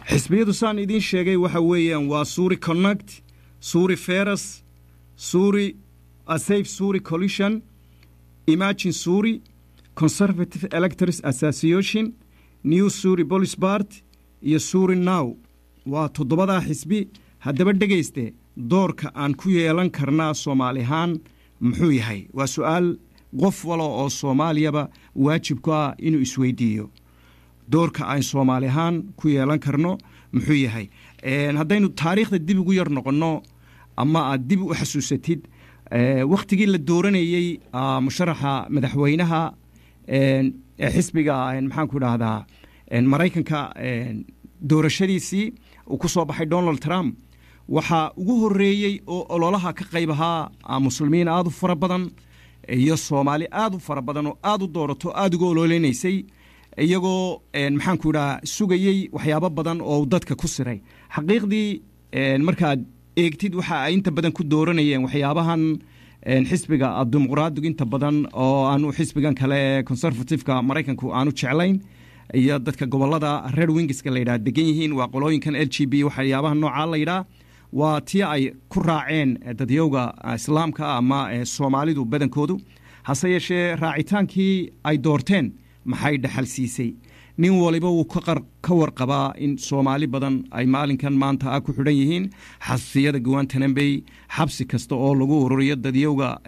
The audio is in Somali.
xisbiyadu saan idiin sheegay waxa weeyaan waa Suri Connect, Suri Ferus, Suri A Safe Suri Coalition, Imagine Suri, Conservative Electors Association, New Suri Police Party iyo Suri Now. waa toddobada xisbi haddaba dhageyste doorka aan ku yeelan karnaa Soomaalihaan muxuu yahay waa su'aal qof walo oo Soomaaliyaba waajib ku ah inuu isweydiiyo doorka aan Soomaalihaan ku yeelan karno muxuu yahay haddaynu taariikhda dib ugu yar noqono ama aad dib u xasuusatid waqtigii la dooranayay musharaxa madaxweynaha xisbiga maxaan ku dhahdaa Mareykanka doorashadiisii uu ku soo baxay Donald Trump waxa ugu horeeyay oo ololaha ka qayb ahaa muslimiin aad u fara badan iyo Soomaali aad u fara badan oo aad u doorato aad ugu ololeynaysay iyagoo maxaan ku dhahaa sugayay waxyaabo badan oo dadka ku siray xaqiiqdii markaad eegtid waxa ay inta badan ku dooranayeen waxyaabahan xisbiga dimuqraadiga inta badan oo aanu xisbigan kale conservative-ka Mareykanku aanu jeclayn iyo dadka gobolada Red Wings-ka la yiraahdo degan yihiin waa qolooyinkan LGB waxyaabaha nooca la yiraahdo waa tii ay ku raaceen dadyowga islaamka ama Soomaalidu badankoodu hase yeeshee raacitaankii ay doorteen maxay dhaxal siisay nin waliba uu ka warqabaa in Soomaali badan ay maalinkan maanta ku xidhan yihiin xabsiyada Guantanamo Bay xabsi kasta oo lagu ururiyo dadyowga